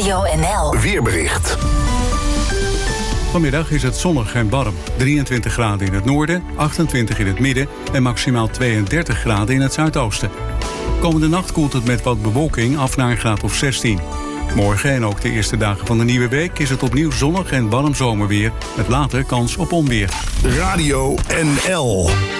Radio NL. Weerbericht. Vanmiddag is het zonnig en warm. 23 graden in het noorden, 28 in het midden en maximaal 32 graden in het zuidoosten. Komende nacht koelt het met wat bewolking af naar een graad of 16. Morgen en ook de eerste dagen van de nieuwe week is het opnieuw zonnig en warm zomerweer. Met later kans op onweer. Radio NL.